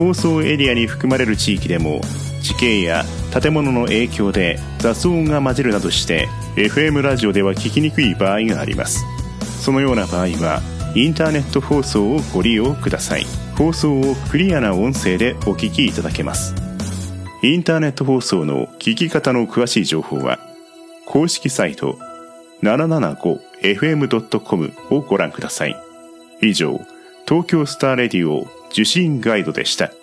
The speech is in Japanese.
放送エリアに含まれる地域でも地形や建物の影響で雑音が混じるなどして FM ラジオでは聞きにくい場合があります。そのような場合はインターネット放送をご利用ください。放送をクリアな音声でお聞きいただけます。インターネット放送の聞き方の詳しい情報は公式サイト 775fm.com をご覧ください。以上、東京スターレディオ受信ガイドでした。